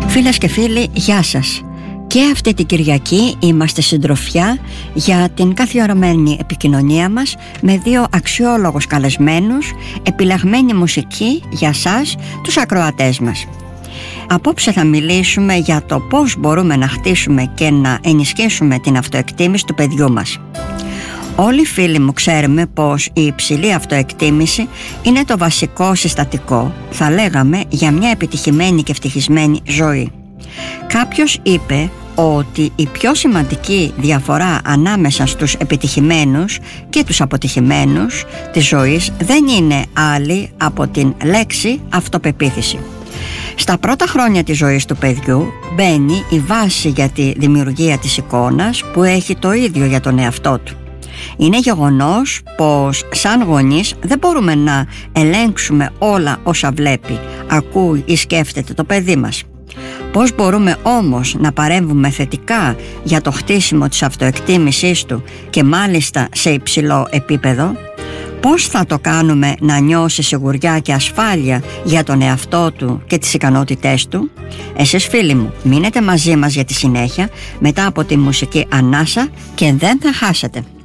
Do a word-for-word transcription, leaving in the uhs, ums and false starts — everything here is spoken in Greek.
Φίλες και φίλοι, γεια σας. Και αυτή την Κυριακή είμαστε συντροφιά για την καθιερωμένη επικοινωνία μας με δύο αξιόλογους καλεσμένους, επιλεγμένη μουσική για σας, τους ακροατές μας. Απόψε θα μιλήσουμε για το πώς μπορούμε να χτίσουμε και να ενισχύσουμε την αυτοεκτίμηση του παιδιού μας. Όλοι οι φίλοι μου ξέρουμε πως η υψηλή αυτοεκτίμηση είναι το βασικό συστατικό, θα λέγαμε, για μια επιτυχημένη και ευτυχισμένη ζωή. Κάποιος είπε ότι η πιο σημαντική διαφορά ανάμεσα στους επιτυχημένους και τους αποτυχημένους της ζωής δεν είναι άλλη από την λέξη αυτοπεποίθηση. Στα πρώτα χρόνια της ζωής του παιδιού μπαίνει η βάση για τη δημιουργία της εικόνας που έχει το ίδιο για τον εαυτό του. Είναι γεγονός πως σαν γονείς δεν μπορούμε να ελέγξουμε όλα όσα βλέπει, ακούει ή σκέφτεται το παιδί μας. Πώς μπορούμε όμως να παρέμβουμε θετικά για το χτίσιμο της αυτοεκτίμησής του και μάλιστα σε υψηλό επίπεδο? Πώς θα το κάνουμε να νιώσει σιγουριά και ασφάλεια για τον εαυτό του και τις ικανότητές του? Εσείς φίλοι μου, μείνετε μαζί μας για τη συνέχεια μετά από τη μουσική ανάσα και δεν θα χάσετε.